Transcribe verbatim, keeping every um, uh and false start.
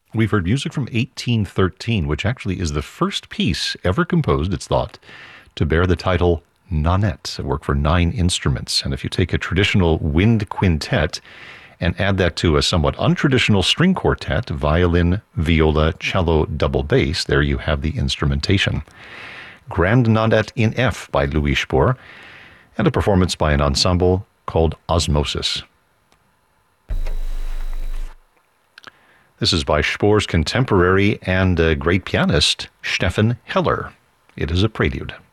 We've heard music from eighteen thirteen, which actually is the first piece ever composed, it's thought, to bear the title Nonet, a work for nine instruments. And if you take a traditional wind quintet and add that to a somewhat untraditional string quartet, violin, viola, cello, double bass, there you have the instrumentation. Grand Nonet in F by Louis Spohr, and a performance by an ensemble called Osmosis. This is by Spohr's contemporary and uh, great pianist, Stefan Heller. It is a prelude.